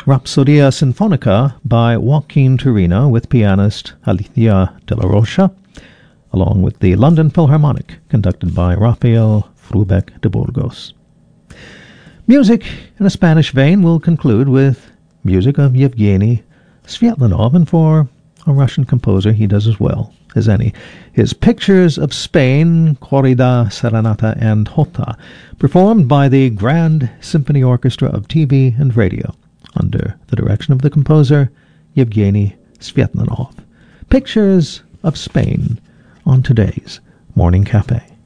Rhapsodia Sinfonica by Joaquin Turina with pianist Alicia de la Rocha, along with the London Philharmonic, conducted by Rafael Frubeck de Burgos. Music in a Spanish vein will conclude with music of Yevgeny Sviatlanov, and for a Russian composer he does as well as any. His Pictures of Spain, Corrida, Serenata, and Jota, performed by the Grand Symphony Orchestra of TV and Radio, under the direction of the composer Yevgeny Sviatlanov. Pictures of Spain on today's Morning Cafe.